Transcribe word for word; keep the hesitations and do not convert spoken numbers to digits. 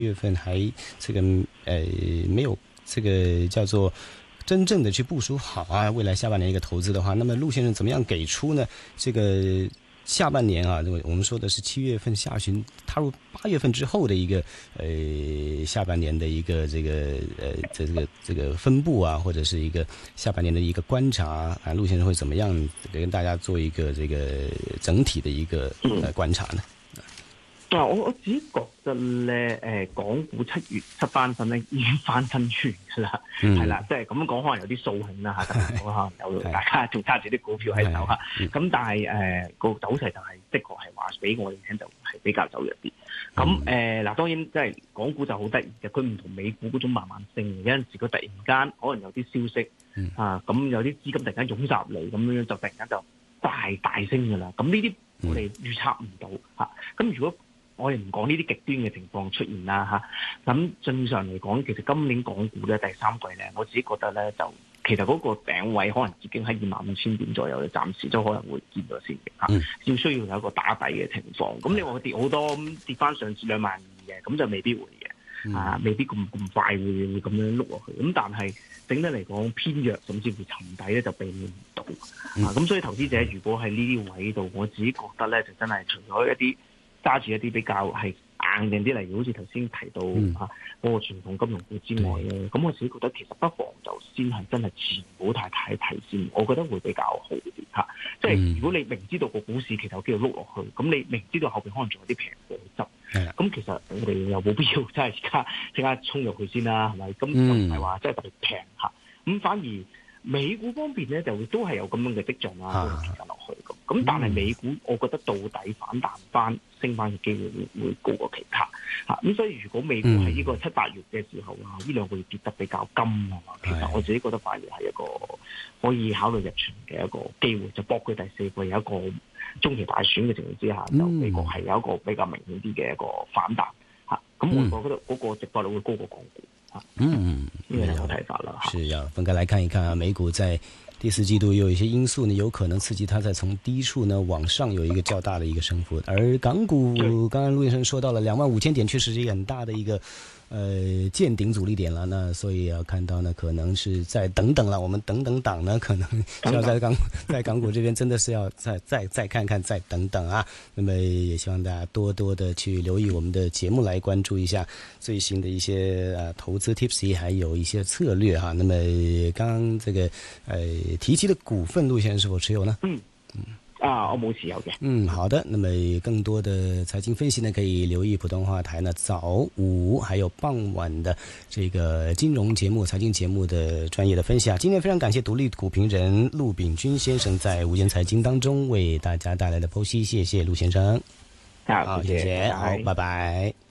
月份还这个呃没有这个叫做真正的去部署好啊，未来下半年一个投资的话，那么陆先生怎么样给出呢？这个下半年啊，我们说的是七月份下旬踏入八月份之后的一个呃下半年的一个这个呃这这个这个分布啊，或者是一个下半年的一个观察啊，陆先生会怎么样跟大家做一个这个整体的一个呃观察呢？ 啊，我我自己覺得咧，誒，港股七月七翻身咧已經翻身完㗎啦，係啦、嗯，即係咁講，可能有啲掃興啦嚇，可能有大家仲揸住啲股票喺手嚇，咁但係誒個走勢就係、是、的確係話俾我哋聽就係比較走弱啲。咁誒嗱，當然即係港股就好得意嘅，佢唔同美股嗰種慢慢升嘅，有陣時佢突然間可能有啲消息、嗯、啊，咁有啲資金突然間湧入嚟，咁樣就突然間就大大升㗎啦。咁呢啲我哋預測唔到嚇。咁、啊、如果我哋唔講呢啲極端嘅情況出現啦嚇，咁正常嚟講，其實今年港股咧第三季咧，我自己覺得咧就其實嗰個頂位可能已經喺二萬五千點左右，暫時都可能會見到先嘅嚇，要、嗯、需要有一個打底嘅情況。咁你話跌好多，跌翻上至兩萬二嘅，咁就未必會嘅，嗯、啊，未必咁咁快會會咁樣碌落去。咁但係整體嚟講偏弱，甚至乎沉底咧就避免唔到。嗯、啊，咁所以投資者如果喺呢啲位度，我自己覺得咧就真係除咗一啲揸住一啲比較係硬定啲，例如好似頭先提到嚇嗰個傳統金融股之外咧，咁、嗯、我自己覺得其實不妨就先係真係持股太太睇先，我覺得會比較好啲嚇。即係如果你明知道個股市其實有機會碌落去，咁你明知道後邊可能仲有啲平貨去執，咁、嗯、其實我哋又冇必要真係而家即刻衝入去先啦，係咪？咁就唔係話真係特別平嚇，咁反而美股方面咧就都係有咁樣嘅跡象啦，都跌緊落去咁。咁但係美股，我覺得到底反彈翻、升翻嘅機會會會高過其他嚇。咁所以如果美股喺呢個七八月嘅時候啊，呢兩個月跌得比較金啊，其實我自己覺得反而係一個可以考慮入場嘅一個機會，就搏佢第四季有一個中期大選嘅情況之下，就美國係有一個比較明顯啲嘅一個反彈嚇。咁我覺得嗰個值博率會高過港股。嗯，呢個係我睇法啦。 是要分開來看一看啊，美股在第四季度有一些因素呢，有可能刺激它在從低處呢往上有一個較大的一個升幅，而港股剛剛陸先生說到了兩萬五千點，確實是一個很大的一個呃見頂阻力點了，那所以要看到呢，可能是再等等了，我們等等檔呢，可能需要在港在港股這邊真的是要再再再看看，再等等啊。那麼也希望大家多多的去留意我們的節目，來關注一下最新的一些呃投資 tips， 還有一些策略哈。那麼剛剛這個呃提及的股份，陸先生是否持有呢？ 嗯嗯。啊，我冇持有嘅。 嗯，好的。那麼更多的財經分析呢，可以留意普通話台呢早午還有傍晚的這個金融節目、財經節目的專業的分析啊。今天非常感謝獨立股評人陸炳軍先生在午間財經當中為大家帶來的剖析，謝謝陸先生。 好，謝謝， 好，拜拜。